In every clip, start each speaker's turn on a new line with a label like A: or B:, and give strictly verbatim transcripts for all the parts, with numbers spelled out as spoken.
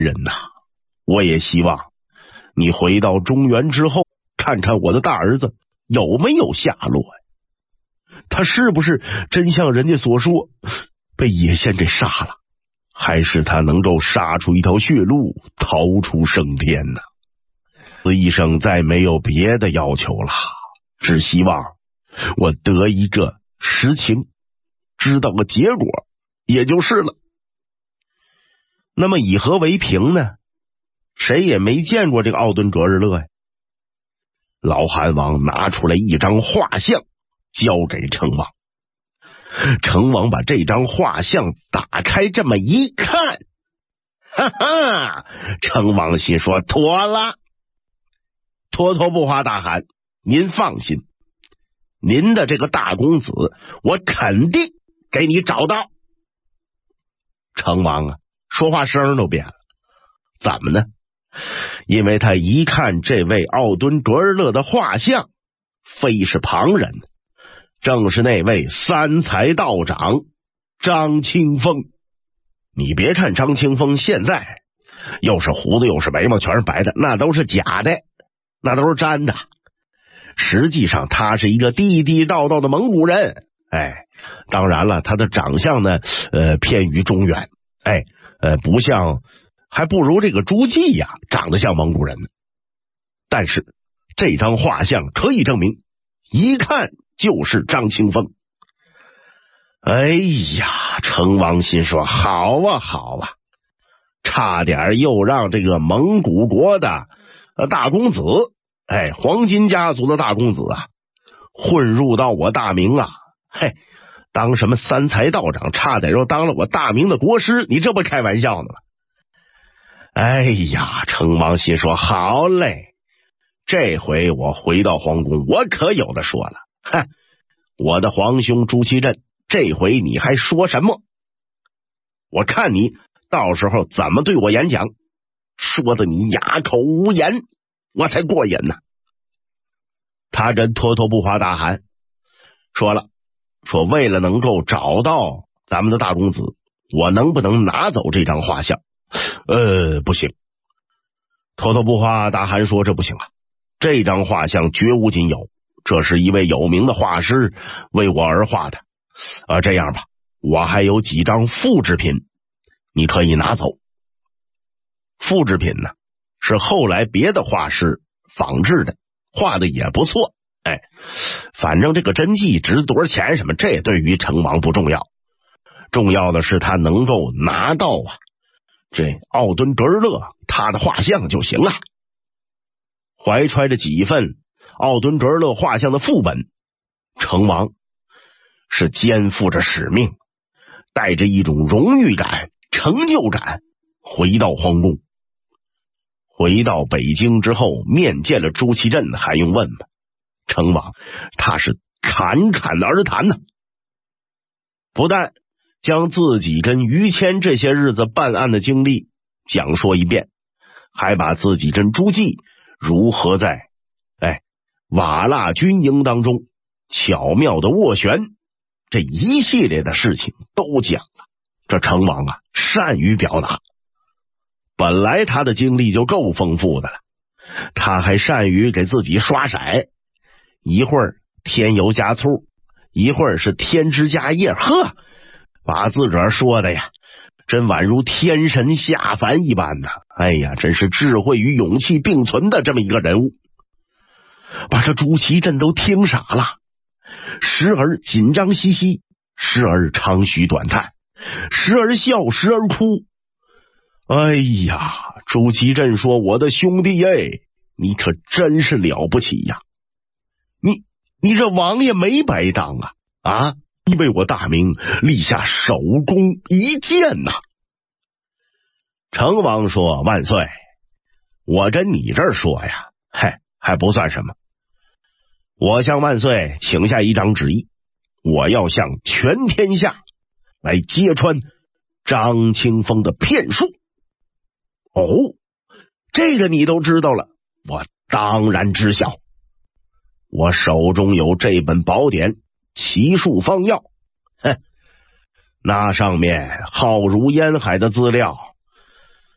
A: 人呐，我也希望你回到中原之后，看看我的大儿子有没有下落呀？他是不是真像人家所说被野仙给杀了，还是他能够杀出一条血路，逃出升天呢？此一生再没有别的要求了，只希望我得一个实情，知道个结果也就是了。那么以何为凭呢？谁也没见过这个奥顿格日乐呀。老韩王拿出来一张画像，交给成王。成王把这张画像打开，这么一看，哈哈！成王心说：妥了，脱头不花大汗，您放心，您的这个大公子，我肯定给你找到。成王啊，说话声都变了，怎么呢？因为他一看这位奥敦格日乐的画像，非是旁人，正是那位三才道长张清风。你别看张清风现在又是胡子又是眉毛全是白的，那都是假的，那都是粘的。实际上他是一个地地道道的蒙古人。哎，当然了，他的长相呢，呃，偏于中原。哎，呃，不像，还不如这个朱棣呀，长得像蒙古人呢。但是这张画像可以证明，一看就是张清风。哎呀，成王心说：好啊，好啊，差点又让这个蒙古国的大公子，哎，黄金家族的大公子啊，混入到我大明啊，嘿，当什么三才道长，差点又当了我大明的国师，你这不开玩笑呢吗？哎呀，成王心说：好嘞，这回我回到皇宫，我可有的说了。哼，我的皇兄朱祁镇，这回你还说什么？我看你到时候怎么对我演讲，说的你哑口无言，我才过瘾呢。他这脱头不花大汗说了，说为了能够找到咱们的大公子，我能不能拿走这张画像？呃，不行。脱头不花大汗说：这不行啊，这张画像绝无仅有，这是一位有名的画师为我而画的。啊，这样吧，我还有几张复制品，你可以拿走。复制品呢，是后来别的画师仿制的，画的也不错。哎，反正这个真迹值多少钱什么，这对于成王不重要，重要的是他能够拿到啊这奥敦格日乐他的画像就行了。怀揣着几份奥敦格日乐画像的副本，成王是肩负着使命，带着一种荣誉感、成就感回到皇宫。回到北京之后，面见了朱祁镇，还用问吗？成王他是侃侃而谈呢，不但将自己跟于谦这些日子办案的经历讲说一遍，还把自己跟朱棣如何在哎瓦剌军营当中巧妙的斡旋，这一系列的事情都讲了。这成王啊，善于表达，本来他的经历就够丰富的了，他还善于给自己刷色，一会儿添油加醋，一会儿是添枝加叶，呵，把自个儿说的呀，真宛如天神下凡一般呢。哎呀，真是智慧与勇气并存的这么一个人物，把这朱祁镇都听傻了，时而紧张兮兮，时而长吁短叹，时而笑，时而哭。哎呀，朱祁镇说：我的兄弟哎，你可真是了不起呀，你你这王爷没白当啊啊！你为我大明立下首功一件呐。成王说：万岁，我跟你这儿说呀，嘿，还不算什么。我向万岁请下一张旨意，我要向全天下来揭穿张清风的骗术。哦，这个你都知道了，我当然知晓。我手中有这本宝典《奇术方药》，哼，那上面浩如烟海的资料，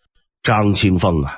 A: 张清凤啊，